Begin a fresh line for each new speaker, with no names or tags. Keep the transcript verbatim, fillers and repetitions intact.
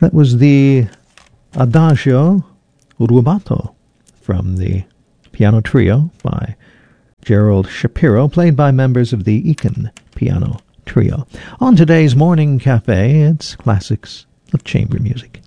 That was the Adagio Rubato from the piano trio by Gerald Shapiro, played by members of the Eakin Piano Trio. On today's Morning Cafe, it's classics of chamber music.